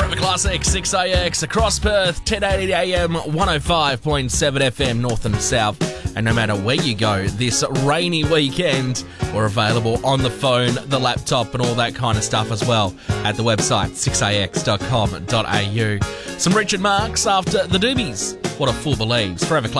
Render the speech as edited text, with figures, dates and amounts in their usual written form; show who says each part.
Speaker 1: Forever Classic, 6AX, across Perth, 1080 AM, 105.7 FM, north and south. And no matter where you go this rainy weekend, we're available on the phone, the laptop, and all that kind of stuff as well at the website, 6ax.com.au. Some Richard Marx after the Doobies. What a fool believes. Forever Classic.